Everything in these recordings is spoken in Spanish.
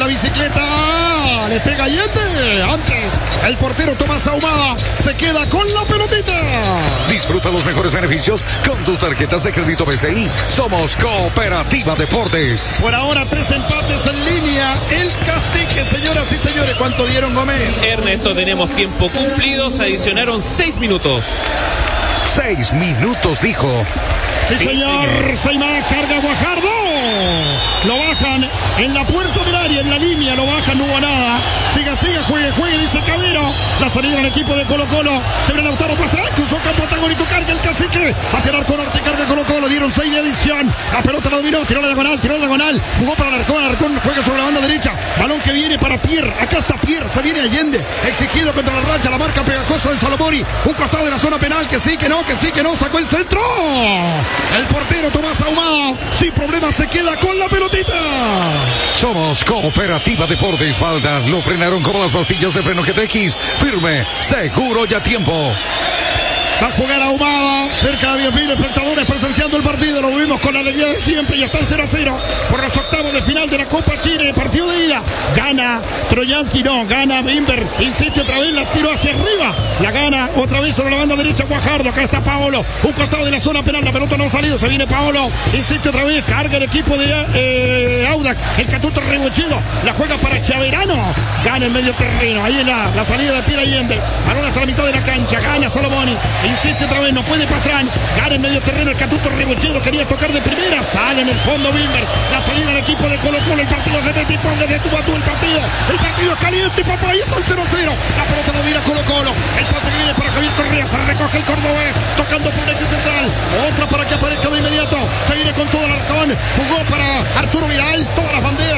la bicicleta. Le pega Allende. Antes, el portero Tomás Ahumada se queda con la pelotita. Disfruta los mejores beneficios con tus tarjetas de crédito BCI. Somos Cooperativa Deportes. Por ahora 3 empates en línea. El Cacique, señoras y señores. ¿Cuánto dieron, Gómez? Ernesto, tenemos tiempo cumplido. Se adicionaron 6 minutos. 6 minutos, dijo. Sí, señor. Seymá, carga Guajardo. Lo bajan en la puerta del área, en la línea, lo bajan, no hubo nada. Siga, juegue, dice Cabero. La salida del equipo de Colo-Colo. Se viene Lautaro Pastrana, cruzó campo antagónico, carga el Cacique. Hacia el arco norte, carga Colo-Colo. Dieron 6 de adición. La pelota la dominó, tiró la diagonal. Jugó para Alarcón juega sobre la banda derecha. Balón que viene para Pierre. Acá está Pierre, se viene Allende. Exigido contra la racha, la marca pegajosa del Salomoni. Un costado de la zona penal, que sí, que no, sacó el centro. El portero Tomás Ahumada, sin problema, se queda con la pelotita. Somos Cooperativa Deportes. Falta, lo frenaron como las pastillas de freno GTX. Firme, seguro y a tiempo. Va a jugar Ahumada, cerca de 10.000 espectadores presenciando el partido. Lo vimos con la alegría de siempre y está en 0-0 por los octavos de final de la Copa Chile. Partido de ida. Gana Trojansky, gana Bimber. Insiste otra vez, la tiró hacia arriba. La gana otra vez sobre la banda derecha Guajardo. Acá está Paolo, un costado de la zona penal. La pelota no ha salido, se viene Paolo. Insiste otra vez, carga el equipo de Audax. El Catuto Rebochido, la juega para Chaverano. Gana el medio terreno. Ahí es la salida de Pierre Allende. Balón hasta la mitad de la cancha. Gana Salomoni. Insiste otra vez, no puede Pastrán. Gana en medio terreno el Catuto Rebochido. Quería tocar de primera. Sale en el fondo Wilmer. La salida del equipo de Colo-Colo. El partido se mete y ponga de tú a tú el partido. El partido es caliente, papá. Ahí está el 0-0. La pelota la mira Colo-Colo. El pase que viene para Javier Correa. Se recoge el cordobés. Tocando por el eje central. Otra para que aparezca de inmediato. Se viene con todo el Alarcón. Jugó para Arturo Vidal. Todas las banderas.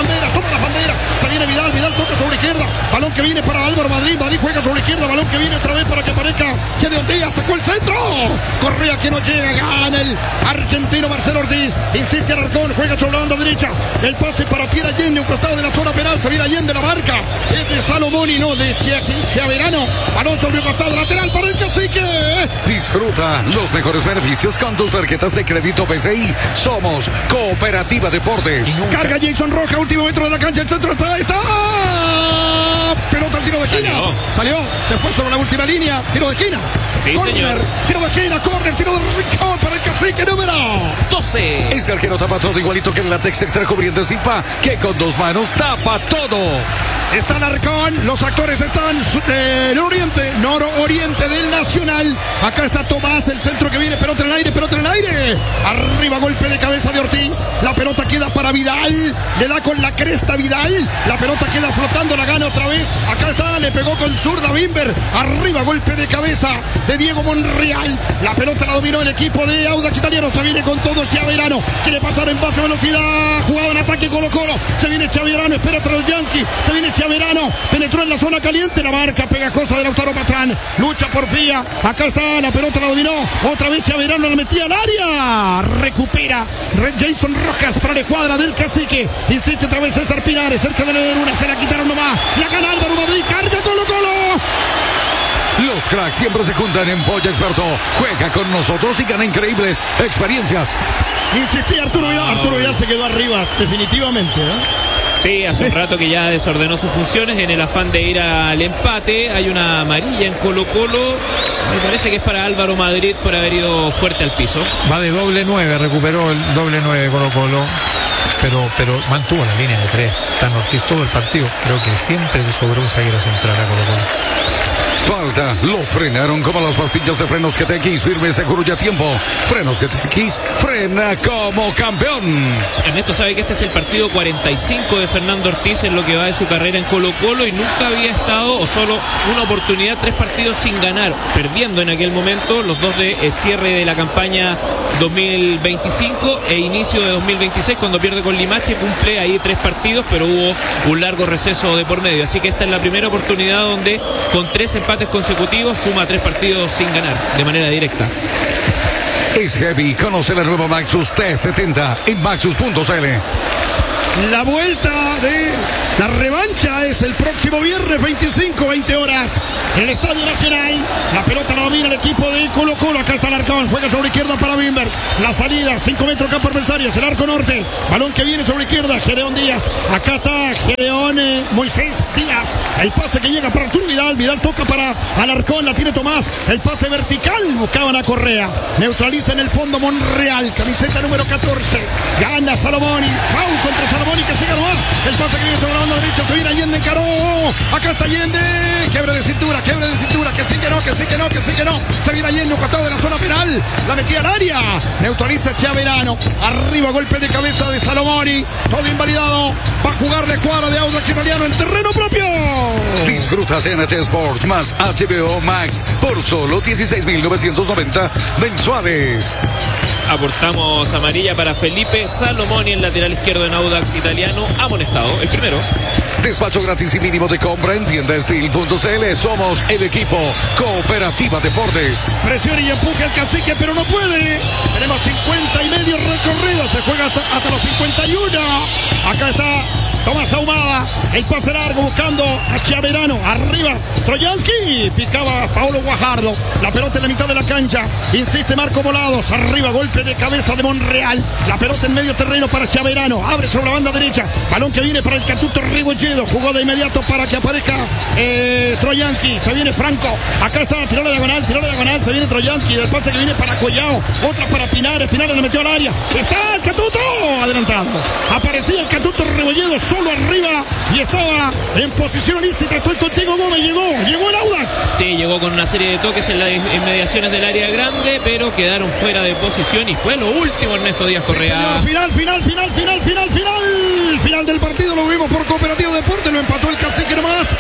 Se viene Vidal toca sobre izquierda. Balón que viene para Álvaro Madrid. Madrid juega sobre izquierda. Balón que viene otra vez para que aparezca Gedeon Díaz. Sacó el centro. Correa que no llega. Gana el argentino Marcelo Ortiz. Insiste Alarcón. Juega sobre la banda derecha. El pase para Pierre Allende. Un costado de la zona penal. Se viene Allende la marca. Es de Salomoni, no de Chiaverano. Balón sobre el costado lateral para el Cacique. Disfruta los mejores beneficios con tus tarjetas de crédito BCI. Somos Cooperativa Deportes. Carga Jason Roja. Último metro de la cancha. El centro está. Pelota al tiro de esquina. Salió. Se fue sobre la última línea. Tiro de esquina. Sí, corner, señor. Tiro de esquina. Tiro de rincón para el Cacique número 12. Este arquero tapa todo igualito que el látex extra cubriente Zipa, que con 2 manos tapa todo. Está Alarcón, los actores están norooriente del Nacional. Acá está Tomás, el centro que viene, pelota en el aire. Arriba, golpe de cabeza de Ortiz. La pelota queda para Vidal. Le da con la cresta Vidal. La pelota queda flotando, la gana otra vez. Acá está, le pegó con zurda Bimber. Arriba, golpe de cabeza de Diego Monreal. La pelota la dominó el equipo de Audax Italiano. Se viene con todo Chaverano. Quiere pasar en base a velocidad. Jugado en ataque Colo-Colo. Se viene Chaverano, espera Trojansky. Se viene Chaverano, penetró en la zona caliente, la marca pegajosa de Lautaro Pastrán, lucha por Pía, acá está, la pelota la dominó, otra vez Chaverano la metía al área, recupera Jason Rojas para la escuadra del Cacique, insiste otra vez César Pinares, cerca de la luna, se la quitaron nomás, la gana Álvaro Madrid, carga Colo-Colo. Los cracks siempre se juntan en Polla Experto. Juega con nosotros y gana increíbles experiencias. Insistía Arturo Vidal se quedó arriba, definitivamente, Sí, hace un rato que ya desordenó sus funciones en el afán de ir al empate. Hay una amarilla en Colo-Colo. Me parece que es para Álvaro Madrid por haber ido fuerte al piso. Va de doble 9, recuperó el doble 9 Colo-Colo. Pero mantuvo la línea de 3. Tan Ortiz todo el partido. Creo que siempre le sobró un zaguero central a Colo-Colo. Falta, lo frenaron como las pastillas de frenos GTX, firme, seguro y a tiempo. Frenos GTX, frena como campeón. Ernesto sabe que este es el partido 45 de Fernando Ortiz en lo que va de su carrera en Colo-Colo y nunca había estado, o solo una oportunidad, 3 partidos sin ganar, perdiendo en aquel momento, los 2 de cierre de la campaña 2025 e inicio de 2026, cuando pierde con Limache, cumple ahí 3 partidos, pero hubo un largo receso de por medio, así que esta es la primera oportunidad donde con 3 empates consecutivos suma 3 partidos sin ganar de manera directa. Es heavy, conoce la nueva Maxus T70 en maxus.cl. La vuelta de la revancha es el próximo viernes 25, 20 horas en el Estadio Nacional. La pelota la domina el equipo de Colo Colo. Acá está Alarcón, juega sobre izquierda para Wimber. La salida, 5 metros campo adversario, es el arco norte. Balón que viene sobre izquierda, Gedeón Díaz. Acá está Gedeón Moisés Díaz. El pase que llega para Arturo Vidal. Vidal toca para Alarcón, la tiene Tomás. El pase vertical, buscaban a Correa. Neutraliza en el fondo Monreal, camiseta número 14. Gana Salomoni. Foul contra Salomoni que sigue nomás. El pase que viene sobre la banda derecha, se viene Allende, encaró. Acá está Allende. Quiebre de cintura, que sí que no, que sí que no, que sí que no. Se viene Allende, un costado de la zona penal. La metía al área. Neutraliza Chaverano. Arriba, golpe de cabeza de Salomoni. Todo invalidado. Va a jugar la escuadra de Audax Italiano en terreno propio. Disfruta TNT Sports más HBO Max por solo 16.990 mensuales. Aportamos amarilla para Felipe Salomoni, el lateral izquierdo en Audax Italiano, amonestado, el primero. Despacho gratis y mínimo de compra en tiendastil.cl. Somos el equipo Cooperativa Deportes. Presiona y empuja el Cacique, pero no puede. Tenemos 50 y medio recorridos. Se juega hasta los 51. Acá está Tomás Ahumada, el pase largo buscando a Chaverano, arriba Troyansky, picaba Paolo Guajardo, la pelota en la mitad de la cancha, insiste Marco Volados, arriba golpe de cabeza de Monreal, la pelota en medio terreno para Chaverano, abre sobre la banda derecha, balón que viene para el Catuto Rebolledo, jugó de inmediato para que aparezca Troyansky, se viene Franco, acá está, tiró la diagonal, se viene Troyansky, del pase que viene para Collao, otra para Pinares, Pinares le metió al área, está el Catuto, adelantado, aparecía el Catuto Rebolledo, solo arriba y estaba en posición lícita. Estoy contigo, Gómez. Llegó el Audax. Sí, llegó con una serie de toques en las inmediaciones del área grande, pero quedaron fuera de posición y fue lo último Ernesto Díaz Correa. Sí, señor, final del partido, lo vimos por Cooperativo Deportes, lo empató el Cacique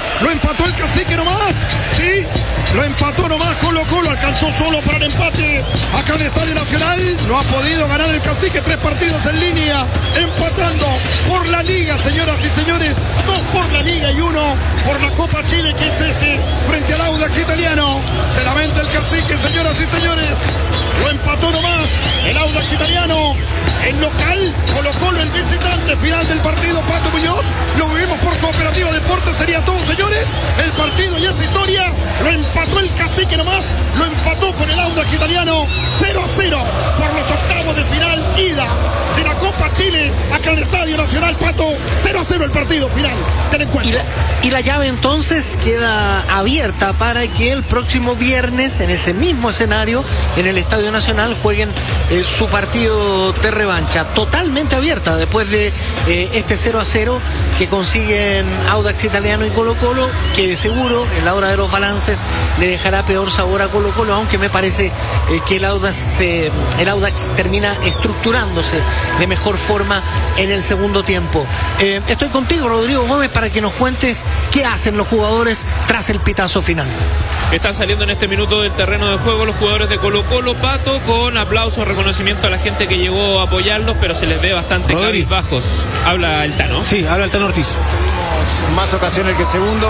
nomás. Sí, lo empató nomás Colo Colo, alcanzó solo para el empate acá en el Estadio Nacional. No ha podido ganar el Cacique, 3 partidos en línea, empatando por la Liga, señoras y señores, 2 por la Liga y 1 por la Copa Chile, que es frente al Audax Italiano. Se lamenta el Cacique, señoras y señores, lo empató nomás el Audax Italiano. El local, Colo Colo el visitante, final del partido, Pato Muñoz, lo vivimos por Cooperativo Deportes, sería todo, señores, el partido ya es historia, lo empató el Cacique nomás, lo empató con el Audax Italiano, 0-0 por los octavos de final, ida de la Copa Chile, acá en el Estadio Nacional, Pato, 0-0 el partido final del encuentro. Y la llave entonces queda abierta para que el próximo viernes, en ese mismo escenario, en el Estadio Nacional, jueguen su partido de revancha, totalmente abierta después de este 0-0 que consiguen Audax Italiano y Colo Colo, que de seguro en la hora de los balances le dejará peor sabor a Colo Colo, aunque me parece que el Audax termina estructurándose de mejor forma en el segundo tiempo. Estoy contigo, Rodrigo Gómez, para que nos cuentes qué hacen los jugadores tras el pitazo final. Están saliendo en este minuto del terreno de juego los jugadores de Colo Colo, Pato, con aplausos, reconocimiento a la gente que llegó a apoyarlos, pero se les ve bastante cabizbajos. Habla el Tano. Sí, habla el Tano Ortiz. Más ocasiones que segundo.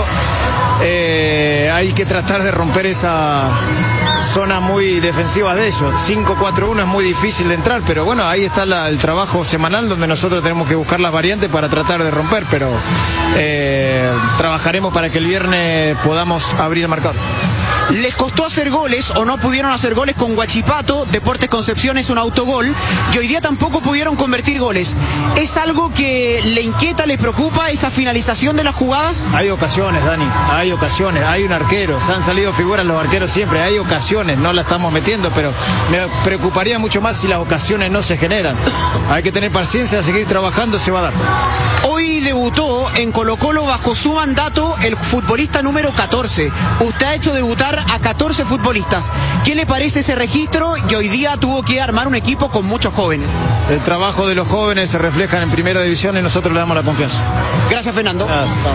Hay que tratar de romper esa zona muy defensiva de ellos. 5-4-1 es muy difícil de entrar, pero bueno, ahí está el trabajo semanal donde nosotros tenemos que buscar las variantes para tratar de romper, pero trabajaremos para que el viernes podamos abrir el marcador. Les costó hacer goles o no pudieron hacer goles con Huachipato, Deportes Concepción es un autogol y hoy día tampoco pudieron convertir goles. ¿Es algo que le inquieta, le preocupa esa finalización de las jugadas? Hay ocasiones, Dani, hay ocasiones, hay un arquero, se han salido figuras los arqueros siempre, hay ocasiones, no la estamos metiendo, pero me preocuparía mucho más si las ocasiones no se generan. Hay que tener paciencia, seguir trabajando, se va a dar. Hoy debutó en Colo Colo bajo su mandato el futbolista número 14. Usted ha hecho debutar a 14 futbolistas. ¿Qué le parece ese registro? Y hoy día tuvo que armar un equipo con muchos jóvenes. El trabajo de los jóvenes se refleja en primera división y nosotros le damos la confianza. Gracias, Fernando.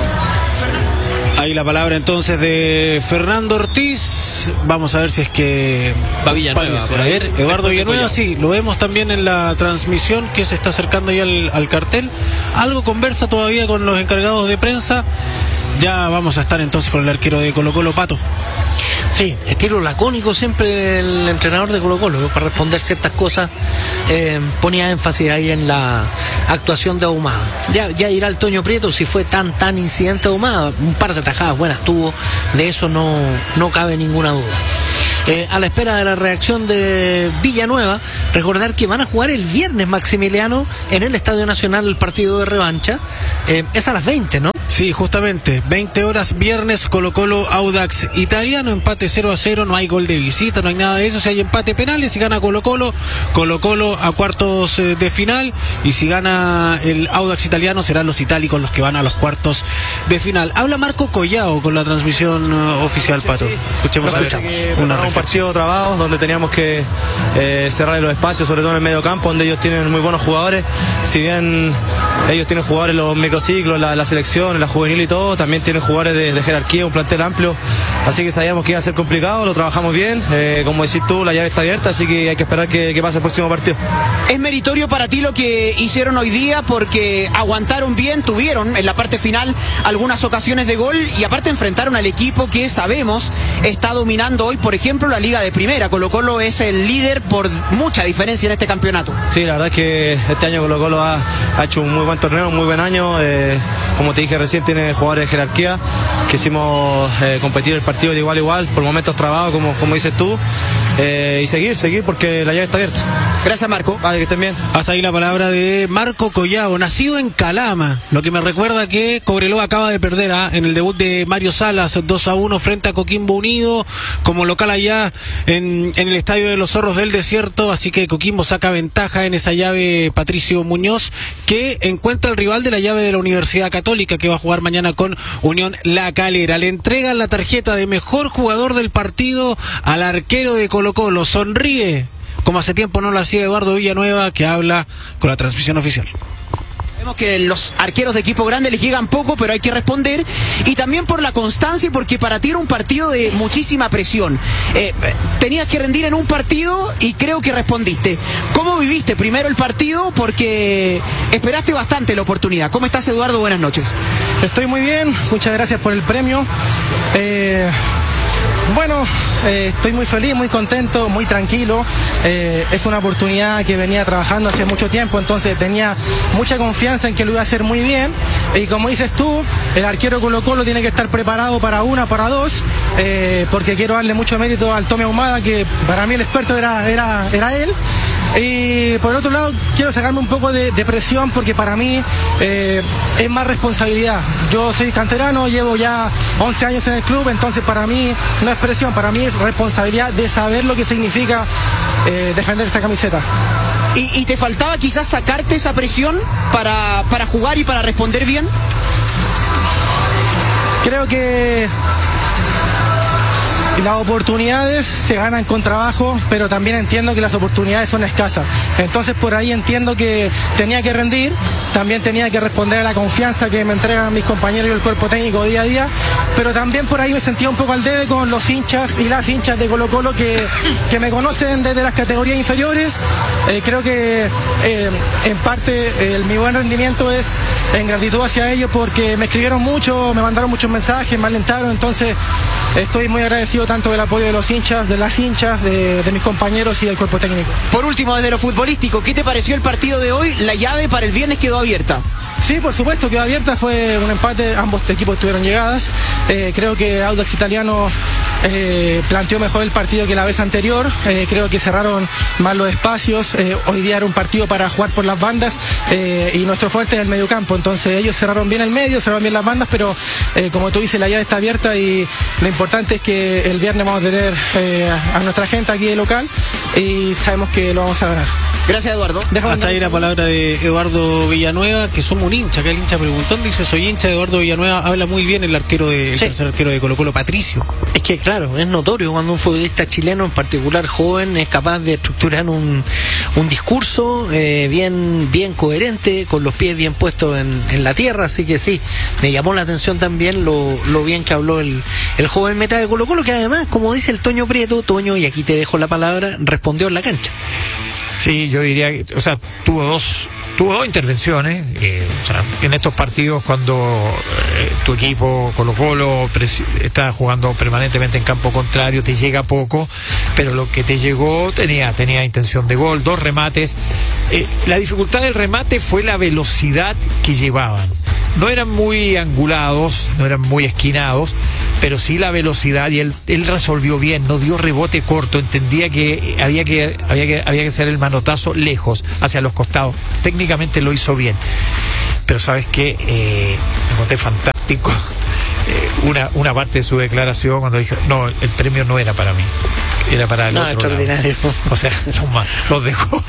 Ahí la palabra entonces de Fernando Ortiz. Vamos a ver si es que va Villanueva. A ver, Eduardo Villanueva, sí, lo vemos también en la transmisión que se está acercando ya al cartel. Algo conversa todavía con los encargados de prensa. Ya vamos a estar entonces con el arquero de Colo Colo, Pato. Sí, estilo lacónico siempre el entrenador de Colo-Colo, para responder ciertas cosas. Ponía énfasis ahí en la actuación de Ahumada. Ya dirá el Toño Prieto si fue tan incidente Ahumada. Un par de atajadas buenas tuvo, de eso no cabe ninguna duda. A la espera de la reacción de Villanueva, recordar que van a jugar el viernes, Maximiliano, en el Estadio Nacional el partido de revancha. Es a las 20, ¿no? Sí, justamente, 20 horas viernes, Colo-Colo Audax Italiano, empate 0-0, no hay gol de visita, no hay nada de eso. Si hay empate penales, si gana Colo-Colo a cuartos de final, y si gana el Audax Italiano serán los itálicos los que van a los cuartos de final. Habla Marco Collao con la transmisión oficial, Pato. Escuchemos un partido trabado donde teníamos que cerrar los espacios, sobre todo en el medio campo, donde ellos tienen muy buenos jugadores. Si bien ellos tienen jugadores en los microciclos, la selección, la juvenil y todo, también tienen jugadores de jerarquía, un plantel amplio, así que sabíamos que iba a ser complicado, lo trabajamos bien, como decís tú, la llave está abierta, así que hay que esperar que pase el próximo partido. ¿Es meritorio para ti lo que hicieron hoy día? Porque aguantaron bien, tuvieron en la parte final algunas ocasiones de gol, y aparte enfrentaron al equipo que sabemos está dominando hoy, por ejemplo, la Liga de Primera. Colo-Colo es el líder por mucha diferencia en este campeonato. Sí, la verdad es que este año Colo-Colo ha hecho un muy buen torneo, un muy buen año, como te dije recién, tiene jugadores de jerarquía. Quisimos competir el partido de igual a igual, por momentos trabados, como dices tú, y seguir porque la llave está abierta. Gracias, Marco. Vale, que estén bien. Hasta ahí la palabra de Marco Collao, nacido en Calama, lo que me recuerda que Cobreloa acaba de perder en el debut de Mario Salas 2-1 frente a Coquimbo Unido, como local allá en el Estadio de los Zorros del Desierto, así que Coquimbo saca ventaja en esa llave. Patricio Muñoz, que encuentra el rival de la llave de la Universidad Católica, que va a jugar mañana con Unión La Calera. Le entregan la tarjeta de mejor jugador del partido al arquero de Colo-Colo. Sonríe, como hace tiempo no lo hacía Eduardo Villanueva, que habla con la transmisión oficial. Vemos que los arqueros de equipo grande les llegan poco, pero hay que responder. Y también por la constancia, porque para ti era un partido de muchísima presión. Tenías que rendir en un partido y creo que respondiste. ¿Cómo viviste primero el partido? Porque esperaste bastante la oportunidad. ¿Cómo estás, Eduardo? Buenas noches. Estoy muy bien, muchas gracias por el premio. Bueno, estoy muy feliz, muy contento, muy tranquilo. Es una oportunidad que venía trabajando hace mucho tiempo, entonces tenía mucha confianza en que lo iba a hacer muy bien. Y como dices tú, el arquero Colo-Colo tiene que estar preparado para una, para dos, porque quiero darle mucho mérito al Tommy Ahumada, que para mí el experto era él. Y por el otro lado, quiero sacarme un poco de presión, porque para mí es más responsabilidad. Yo soy canterano, llevo ya 11 años en el club, entonces para mí no es presión, para mí es responsabilidad de saber lo que significa defender esta camiseta. ¿Y te faltaba quizás sacarte esa presión para jugar y para responder bien? Creo que las oportunidades se ganan con trabajo, pero también entiendo que las oportunidades son escasas. Entonces por ahí entiendo que tenía que rendir, también tenía que responder a la confianza que me entregan mis compañeros y el cuerpo técnico día a día, pero también por ahí me sentía un poco al debe con los hinchas y las hinchas de Colo-Colo que me conocen desde las categorías inferiores. Creo que en parte mi buen rendimiento es en gratitud hacia ellos, porque me escribieron mucho, me mandaron muchos mensajes, me alentaron, entonces estoy muy agradecido tanto del apoyo de los hinchas, de las hinchas, de mis compañeros y del cuerpo técnico. Por último, desde lo futbolístico, ¿qué te pareció el partido de hoy? La llave para el viernes quedó abierta. Sí, por supuesto, quedó abierta, fue un empate, ambos equipos tuvieron llegadas. Creo que Audax Italiano planteó mejor el partido que la vez anterior. Creo que cerraron más los espacios. Hoy día era un partido para jugar por las bandas, y nuestro fuerte es el mediocampo. Entonces ellos cerraron bien el medio, cerraron bien las bandas, pero como tú dices, la llave está abierta y lo importante es que el viernes vamos a tener a nuestra gente aquí de local y sabemos que lo vamos a ganar. Gracias, Eduardo. Hasta ahí la palabra de Eduardo Villanueva, que somos un hincha, que el hincha preguntón dice: soy hincha de Eduardo Villanueva. Habla muy bien el arquero el tercer arquero de Colo-Colo, Patricio. Es que claro, es notorio cuando un futbolista chileno, en particular joven, es capaz de estructurar un discurso bien coherente, con los pies bien puestos en la tierra. Así que sí, me llamó la atención también lo bien que habló el joven meta de Colo-Colo, que además, como dice el Toño Prieto, Toño, y aquí te dejo la palabra, respondió en la cancha. Sí, yo diría que, tuvo dos intervenciones, en estos partidos cuando tu equipo Colo-Colo está jugando permanentemente en campo contrario, te llega poco, pero lo que te llegó tenía intención de gol, 2 remates. La dificultad del remate fue la velocidad que llevaban. No eran muy angulados, no eran muy esquinados, pero sí la velocidad, y él resolvió bien, no dio rebote corto, entendía que había que hacer el manotazo lejos, hacia los costados. Técnicamente lo hizo bien. Pero ¿sabes qué? Me encontré fantástico una parte de su declaración cuando dijo, no, el premio no era para mí, era para el otro extraordinario lado. O sea, los dejó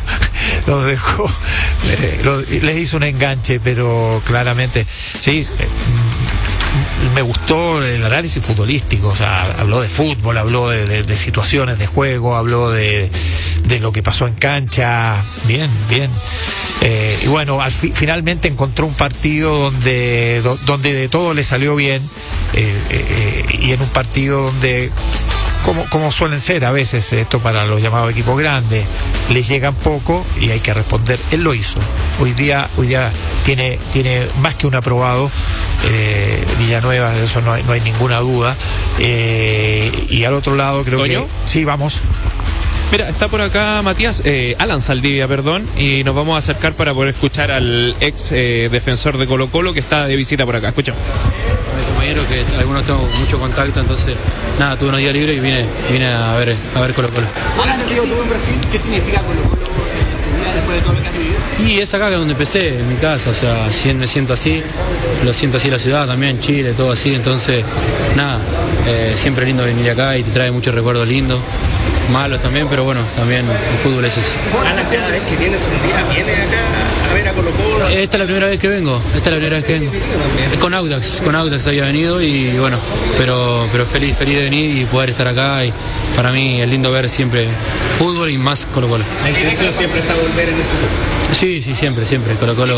les hizo un enganche, pero claramente sí. Me gustó el análisis futbolístico, o sea, habló de fútbol, habló de situaciones de juego, habló de lo que pasó en cancha, bien. Y bueno, finalmente encontró un partido donde de todo le salió bien, y en un partido donde, como suelen ser a veces esto para los llamados equipos grandes, le llegan poco y hay que responder. Él lo hizo. Hoy día tiene más que un aprobado, Villanueva, de eso no hay ninguna duda. Y al otro lado creo ¿Toño? que sí, vamos. Mira, está por acá Matías, Alan Saldivia, perdón, y nos vamos a acercar para poder escuchar al ex defensor de Colo-Colo que está de visita por acá. Escuchamos. Mi compañero, que algunos tengo mucho contacto, entonces nada, tuve unos días libres y vine a ver Colo-Colo. ¿Has sentido tú en Brasil? ¿Qué significa Colo-Colo después de todo lo que has vivido? Y es acá donde empecé, en mi casa, o sea, me siento así, lo siento así en la ciudad también, Chile, todo así, entonces nada, siempre lindo venir acá y te trae muchos recuerdos lindos, malos también, pero bueno, también el fútbol es eso. ¿Es la primera vez que tienes un día? ¿Vienes acá a ver a Colo-Colo? Esta es la primera vez que vengo, Con Audax había venido y bueno, pero feliz de venir y poder estar acá, y para mí es lindo ver siempre fútbol y más Colo-Colo. ¿La intención siempre está volver en ese fútbol? Sí, siempre, Colo-Colo.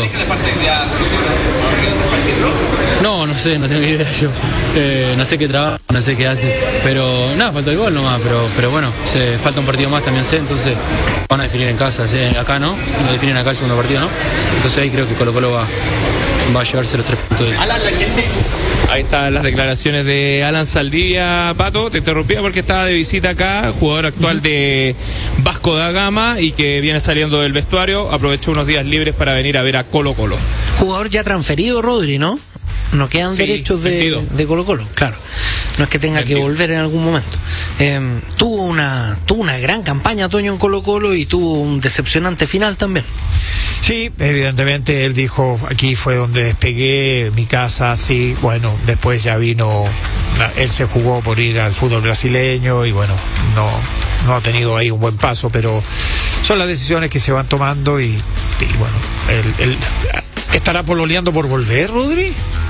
No sé, no tengo idea yo. No sé qué trabaja, no sé qué hace, pero nada, falta el gol nomás, pero bueno, falta un partido más, también sé, entonces van a definir en casa, acá no, lo definen acá el segundo partido, ¿no? Entonces ahí creo que Colo-Colo va a llevarse los 3 puntos. Ahí están las declaraciones de Alan Saldivia. Pato, te interrumpía porque estaba de visita acá, jugador actual de Vasco da Gama y que viene saliendo del vestuario, aprovechó unos días libres para venir a ver a Colo-Colo. Jugador ya transferido, Rodri, ¿no? No quedan derechos de Colo-Colo, claro. No es que tenga que volver en algún momento. Tuvo una gran campaña, Toño, en Colo-Colo, y tuvo un decepcionante final también. Sí, evidentemente él dijo, aquí fue donde despegué, mi casa, sí, bueno, después ya vino, él se jugó por ir al fútbol brasileño y bueno, no ha tenido ahí un buen paso, pero son las decisiones que se van tomando y bueno, él ¿estará pololeando por volver, Rodri?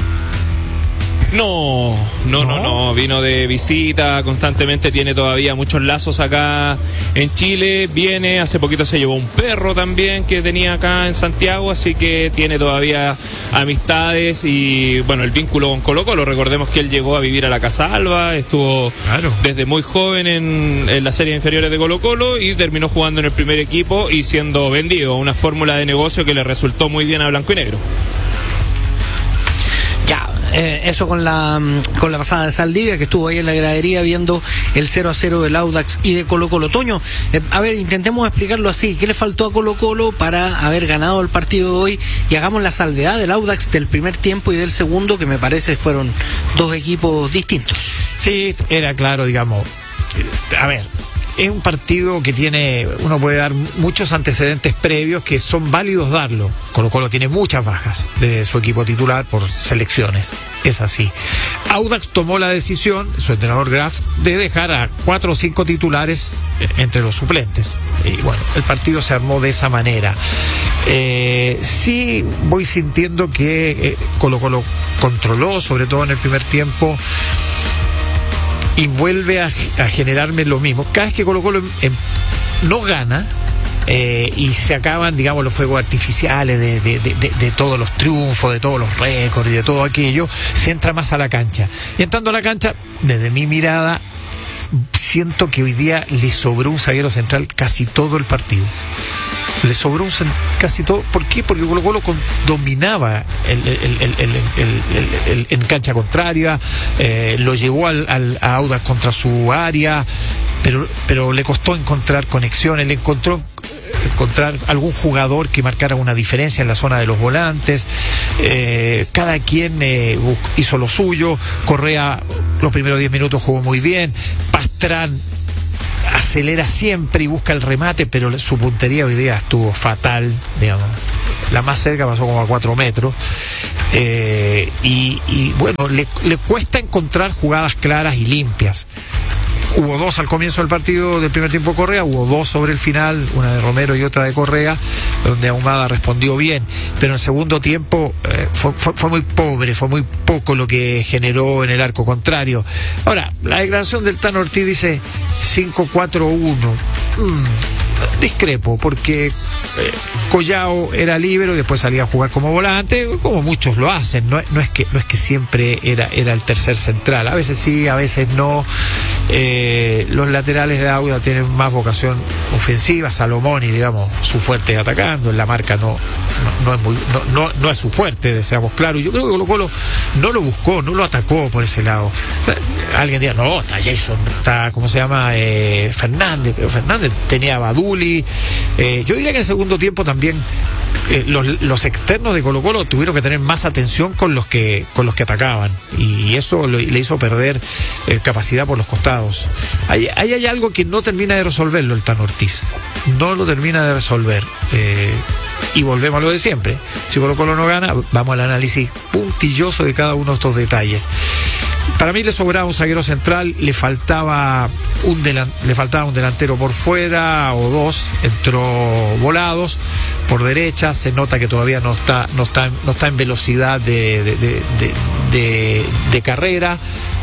No, vino de visita constantemente, tiene todavía muchos lazos acá en Chile, viene, hace poquito se llevó un perro también que tenía acá en Santiago, así que tiene todavía amistades y bueno, el vínculo con Colo-Colo, recordemos que él llegó a vivir a la Casa Alba, estuvo desde muy joven en las series inferiores de Colo-Colo y terminó jugando en el primer equipo y siendo vendido, una fórmula de negocio que le resultó muy bien a Blanco y Negro. Eso con la pasada de Saldivia, que estuvo ahí en la gradería viendo el 0-0 del Audax y de Colo-Colo. Toño, a ver, intentemos explicarlo así. ¿Qué le faltó a Colo-Colo para haber ganado el partido de hoy? Y hagamos la salvedad del Audax del primer tiempo y del segundo, que me parece fueron dos equipos distintos. Sí, era claro, digamos. A ver, es un partido que uno puede dar muchos antecedentes previos que son válidos darlo. Colo-Colo tiene muchas bajas de su equipo titular por selecciones, es así. Audax tomó la decisión, su entrenador Graf, de dejar a 4 o 5 titulares entre los suplentes. Y bueno, el partido se armó de esa manera. Sí voy sintiendo que Colo-Colo controló, sobre todo en el primer tiempo, y vuelve a generarme lo mismo. Cada vez que Colo-Colo no gana y se acaban, digamos, los fuegos artificiales de todos los triunfos, de todos los récords y de todo aquello, se entra más a la cancha. Y entrando a la cancha, desde mi mirada, siento que hoy día le sobró un zaguero central casi todo el partido. Le sobró casi todo. ¿Por qué? Porque Colo-Colo dominaba en cancha contraria, lo llevó a Audax contra su área, pero le costó encontrar conexiones, le encontrar algún jugador que marcara una diferencia en la zona de los volantes. Cada quien hizo lo suyo. Correa los primeros 10 minutos jugó muy bien. Pastrán acelera siempre y busca el remate, pero su puntería hoy día estuvo fatal, digamos. La más cerca pasó como a 4 metros. Y bueno, le cuesta encontrar jugadas claras y limpias. Hubo 2 al comienzo del partido del primer tiempo de Correa, hubo 2 sobre el final, una de Romero y otra de Correa, donde Ahumada respondió bien, pero en el segundo tiempo fue muy pobre, fue muy poco lo que generó en el arco contrario. Ahora, la declaración del Tano Ortiz dice 5-4-1. Discrepo, porque Collao era líbero y después salía a jugar como volante, como muchos lo hacen. No es que siempre era el tercer central, a veces sí, a veces no. Los laterales de Audax tienen más vocación ofensiva. Salomoni, digamos, su fuerte es atacando, en la marca no es su fuerte, seamos claros. Yo creo que Colo-Colo no lo buscó, no lo atacó por ese lado. Alguien dirá, no, está Jason, está, ¿cómo se llama? Fernández, pero Fernández tenía a Baduli. Yo diría que en el segundo tiempo también los externos de Colo-Colo tuvieron que tener más atención con los que atacaban, y eso le hizo perder capacidad por los costados. Ahí hay algo que no termina de resolverlo el Tano Ortiz, no lo termina de resolver, y volvemos a lo de siempre. Si Colo-Colo no gana, vamos al análisis puntilloso de cada uno de estos detalles. Para mí le sobraba un zaguero central, le faltaba un delantero por fuera o 2, entró Volados por derecha, se nota que todavía no está en velocidad de carrera.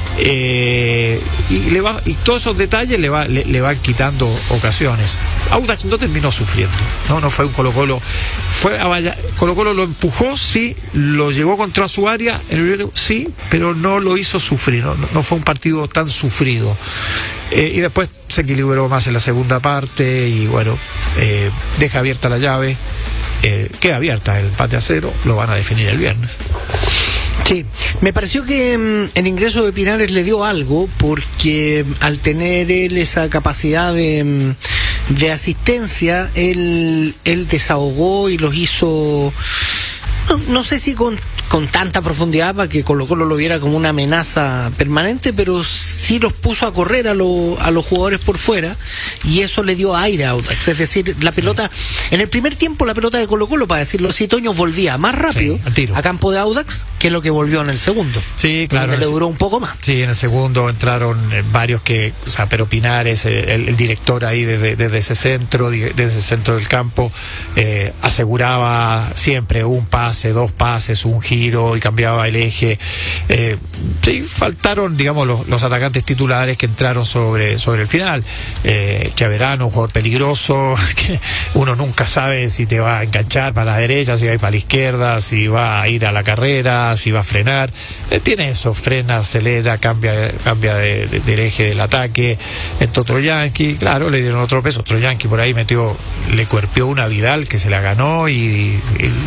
Y todos esos detalles le van quitando ocasiones. Audax no terminó sufriendo, no fue un Colo-Colo, Colo-Colo lo empujó, sí, lo llevó contra su área, sí, pero no lo hizo sufrir, no fue un partido tan sufrido. Y después se equilibró más en la segunda parte y bueno, deja abierta la llave, queda abierta el empate a 0, lo van a definir el viernes. Sí, me pareció que el ingreso de Pinares le dio algo, porque al tener él esa capacidad de asistencia, él desahogó y los hizo, no sé si con tanta profundidad para que Colo-Colo lo viera como una amenaza permanente, pero sí los puso a correr a los jugadores por fuera, y eso le dio aire a Audax. Es decir, la pelota, en el primer tiempo la pelota de Colo-Colo, para decirlo así, Toño, volvía más rápido a campo de Audax que lo que volvió en el segundo. Sí, claro. Le duró un poco más. Sí, en el segundo entraron varios pero Pinares, el director ahí desde ese centro del campo, aseguraba siempre un pase, 2 pases, un giro, y cambiaba el eje. Sí, faltaron, digamos, los atacantes titulares que entraron sobre el final. Chaverano, un jugador peligroso, que uno nunca sabe si te va a enganchar para la derecha, si va a ir para la izquierda, si va a ir a la carrera, si va a frenar. Tiene eso, frena, acelera, cambia del eje del ataque. Entró Troyanski, claro, le dieron otro peso. Troyanski por ahí le cuerpió una Vidal que se la ganó y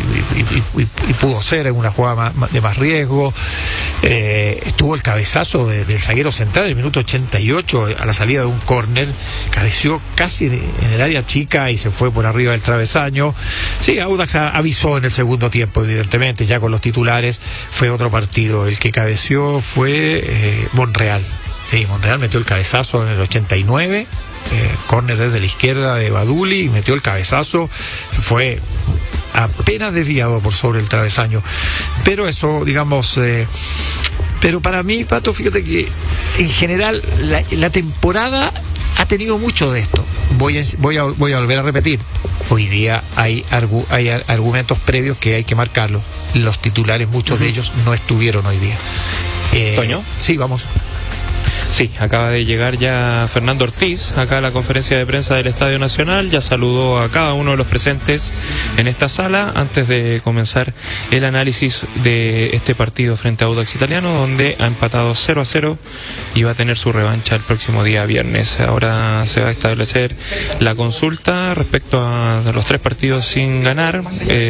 pudo ser en una jugada de más riesgo. Estuvo el cabezazo del zaguero central en el minuto 88 a la salida de un córner, cabeció casi en el área chica y se fue por arriba del travesaño. Sí, Audax avisó en el segundo tiempo, evidentemente, ya con los titulares. Fue otro partido. El que cabeció fue Monreal. Sí, Monreal metió el cabezazo en el 89, córner desde la izquierda de Baduli, y metió el cabezazo. Fue apenas desviado por sobre el travesaño, pero eso, digamos, pero para mí, Pato, fíjate que en general la temporada ha tenido mucho de esto. Voy a volver a repetir, hoy día hay argumentos previos que hay que marcarlos. Los titulares, muchos de ellos no estuvieron hoy día. ¿Toño? Sí, vamos. Sí, acaba de llegar ya Fernando Ortiz acá a la conferencia de prensa del Estadio Nacional. Ya saludó a cada uno de los presentes en esta sala antes de comenzar el análisis de este partido frente a Audax Italiano, donde ha empatado 0-0 y va a tener su revancha el próximo día viernes. Ahora se va a establecer la consulta respecto a los 3 partidos sin ganar.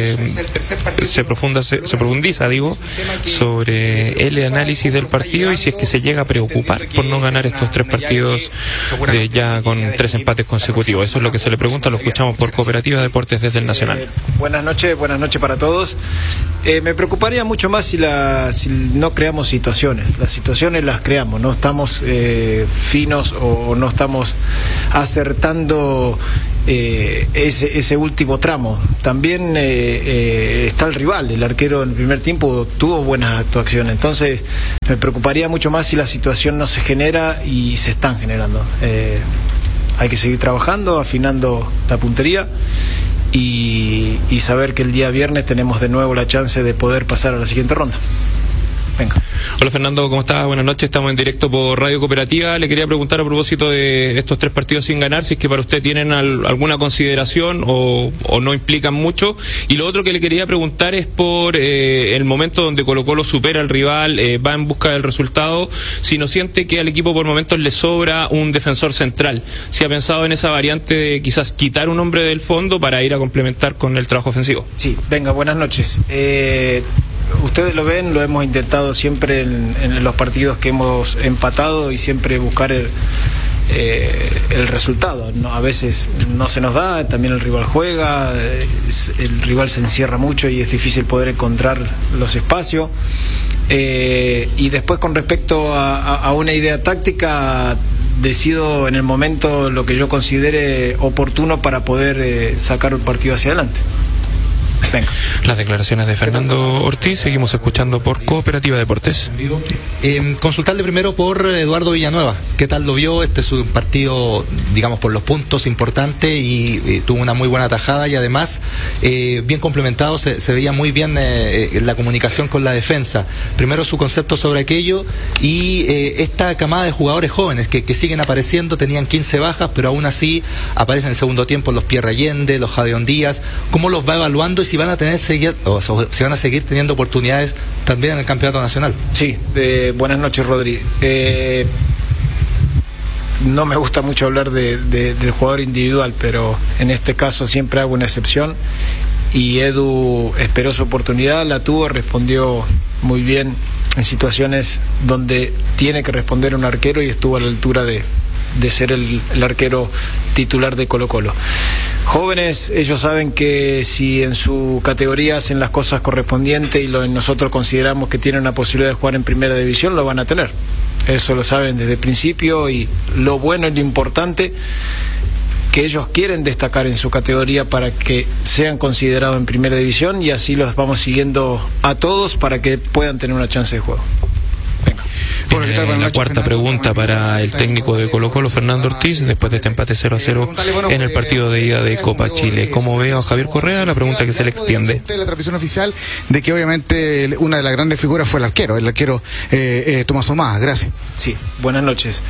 Se profundiza sobre el análisis del partido y si es que se llega a preocupar por no ganar estos 3 partidos ya con 3 empates consecutivos. Eso es lo que se le pregunta. Lo escuchamos por Cooperativa Deportes desde el Nacional. Buenas noches para todos. Me preocuparía mucho más si no creamos situaciones. Las situaciones las creamos, no estamos finos o no estamos acertando ese último tramo. También está el rival, el arquero en el primer tiempo tuvo buenas actuaciones, entonces me preocuparía mucho más si la situación no se genera y se están generando. Hay que seguir trabajando, afinando la puntería y saber que el día viernes tenemos de nuevo la chance de poder pasar a la siguiente ronda. Venga. Hola Fernando, ¿cómo estás? Buenas noches, estamos en directo por Radio Cooperativa. Le quería preguntar a propósito de estos 3 partidos sin ganar, si es que para usted tienen alguna consideración o no implican mucho. Y lo otro que le quería preguntar es por el momento donde Colo-Colo supera al rival, va en busca del resultado, si no siente que al equipo por momentos le sobra un defensor central, si ha pensado en esa variante de quizás quitar un hombre del fondo para ir a complementar con el trabajo ofensivo. Sí, venga, buenas noches. Ustedes lo ven, lo hemos intentado siempre en los partidos que hemos empatado y siempre buscar el resultado. No, a veces no se nos da, también el rival juega, el rival se encierra mucho y es difícil poder encontrar los espacios. Y después con respecto a una idea táctica, decido en el momento lo que yo considere oportuno para poder sacar el partido hacia adelante. Venga. Las declaraciones de Fernando Ortiz, seguimos escuchando por Cooperativa Deportes. Consultarle primero por Eduardo Villanueva, ¿qué tal lo vio? Este es un partido, digamos, por los puntos importante y tuvo una muy buena tajada y además bien complementado, se veía muy bien la comunicación con la defensa. Primero su concepto sobre aquello y esta camada de jugadores jóvenes que siguen apareciendo, tenían 15 bajas, pero aún así aparecen en el segundo tiempo los Pierre Allende, los Jadeón Díaz. ¿Cómo los va evaluando y si van a seguir teniendo oportunidades también en el campeonato nacional? Sí, buenas noches, Rodri. No me gusta mucho hablar del jugador individual, pero en este caso siempre hago una excepción y Edu esperó su oportunidad, la tuvo, respondió muy bien en situaciones donde tiene que responder un arquero y estuvo a la altura de ser el arquero titular de Colo-Colo. Jóvenes, ellos saben que si en su categoría hacen las cosas correspondientes y nosotros consideramos que tienen una posibilidad de jugar en primera división, lo van a tener. Eso lo saben desde el principio y lo bueno y lo importante que ellos quieren destacar en su categoría para que sean considerados en primera división y así los vamos siguiendo a todos para que puedan tener una chance de juego. La cuarta pregunta para el técnico de Colo-Colo, Fernando Ortiz, después de este empate 0-0 en el partido de ida de Copa Chile. ¿Cómo ve a Javier Correa? La pregunta que se le extiende. La transmisión oficial de que obviamente una de las grandes figuras fue el arquero Tomás Omada. Gracias. Sí, buenas noches.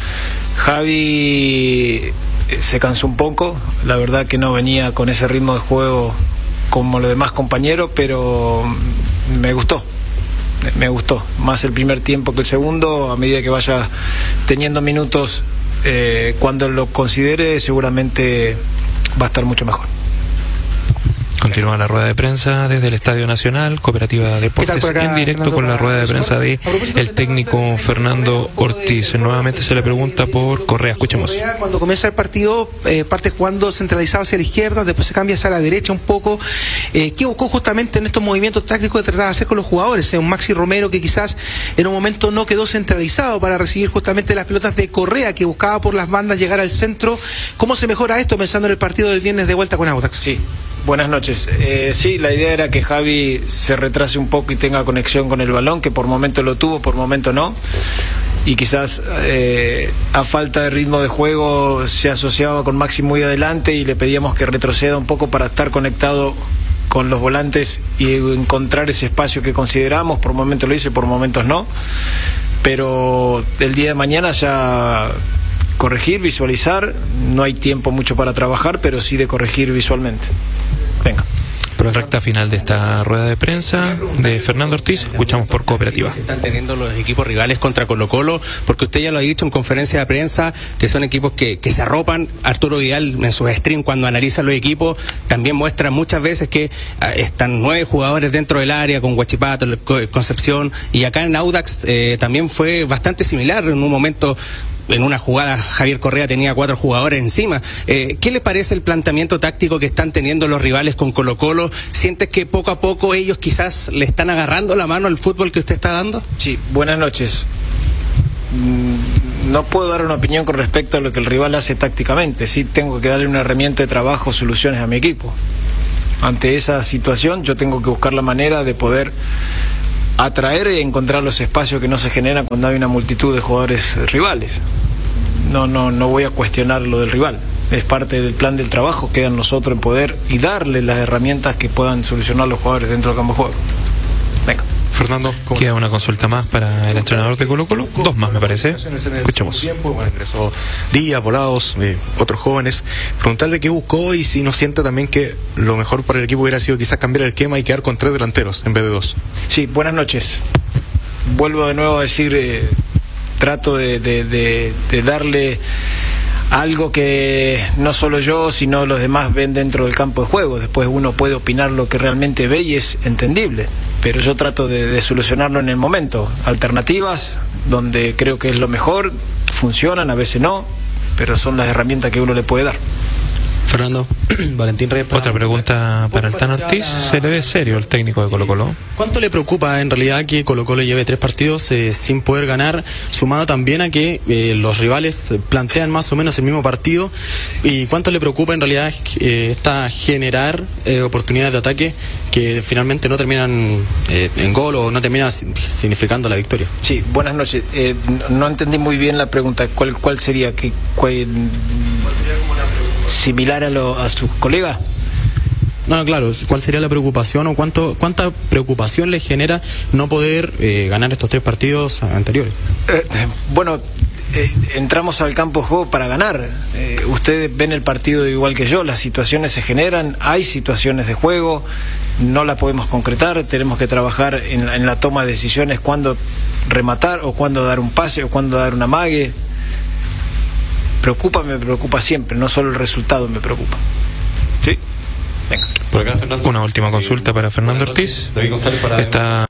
Javi se cansó un poco, la verdad que no venía con ese ritmo de juego como los demás compañeros, pero me gustó más el primer tiempo que el segundo. A medida que vaya teniendo minutos, cuando lo considere seguramente va a estar mucho mejor. Continúa la rueda de prensa desde el Estadio Nacional, Cooperativa Deportes en directo con la rueda de prensa de el técnico Fernando Ortiz. Nuevamente se le pregunta por Correa, escuchemos. Cuando comienza el partido parte jugando centralizado hacia la izquierda, después se cambia hacia la derecha un poco. ¿Qué buscó justamente en estos movimientos tácticos que trataba de hacer con los jugadores? Un Maxi Romero que quizás en un momento no quedó centralizado para recibir justamente las pelotas de Correa, que buscaba por las bandas llegar al centro. ¿Cómo se mejora esto pensando en el partido del viernes de vuelta con Audax? Sí. Buenas noches. Sí, la idea era que Javi se retrase un poco y tenga conexión con el balón, que por momento lo tuvo, por momento no. Y quizás a falta de ritmo de juego se asociaba con Maxi muy adelante y le pedíamos que retroceda un poco para estar conectado con los volantes y encontrar ese espacio que consideramos. Por momentos lo hizo y por momentos no. pero el día de mañana ya corregir, visualizar, no hay tiempo mucho para trabajar, pero sí de corregir visualmente. Venga. Recta final de esta rueda de prensa de Fernando Ortiz, escuchamos por Cooperativa. Están teniendo los equipos rivales contra Colo-Colo, porque usted ya lo ha dicho en conferencia de prensa, que son equipos que se arropan. Arturo Vidal en sus streams, cuando analiza los equipos, también muestra muchas veces que están 9 jugadores dentro del área, con Huachipato, Concepción, y acá en Audax también fue bastante similar. En un momento, en una jugada, Javier Correa tenía 4 jugadores encima. ¿Qué le parece el planteamiento táctico que están teniendo los rivales con Colo-Colo? ¿Sientes que poco a poco ellos quizás le están agarrando la mano al fútbol que usted está dando? Sí, buenas noches. No puedo dar una opinión con respecto a lo que el rival hace tácticamente. Sí tengo que darle una herramienta de trabajo, soluciones a mi equipo. Ante esa situación yo tengo que buscar la manera de poder atraer y encontrar los espacios que no se generan cuando hay una multitud de jugadores rivales. No voy a cuestionar lo del rival. Es parte del plan del trabajo, queda en nosotros en poder y darle las herramientas que puedan solucionar los jugadores dentro del campo de juego. Venga. Fernando, queda una consulta más para el entrenador de Colo-Colo, 2 más me parece. Escuchemos. Bueno, ingresó Díaz, Volados, otros jóvenes. Preguntarle qué buscó y si no siente también que lo mejor para el equipo hubiera sido quizás cambiar el esquema y quedar con 3 delanteros en vez de 2. Sí, buenas noches. Vuelvo de nuevo a decir, trato de darle algo que no solo yo, sino los demás ven dentro del campo de juego. Después uno puede opinar lo que realmente ve y es entendible, pero yo trato de solucionarlo en el momento. Alternativas, donde creo que es lo mejor, funcionan, a veces no, pero son las herramientas que uno le puede dar. Fernando, Valentín Reyes. Otra pregunta para el Tano Ortiz. Se le ve serio el técnico de Colo-Colo. ¿Cuánto le preocupa en realidad que Colo-Colo lleve 3 partidos sin poder ganar, sumado también a que los rivales plantean más o menos el mismo partido? ¿Y cuánto le preocupa en realidad generar oportunidades de ataque que finalmente no terminan en gol o no terminan significando la victoria? Sí, buenas noches. No entendí muy bien la pregunta. ¿Cuál sería? ¿Similar a sus colegas? No, claro, ¿cuál sería la preocupación o cuánta preocupación le genera no poder ganar estos 3 partidos anteriores? Entramos al campo de juego para ganar. Ustedes ven el partido igual que yo, las situaciones se generan, hay situaciones de juego, no la podemos concretar, tenemos que trabajar en la toma de decisiones, cuándo rematar o cuándo dar un pase o cuándo dar un amague. Me preocupa siempre, no solo el resultado me preocupa. ¿Sí? Venga. Una última consulta para Fernando Ortiz. Está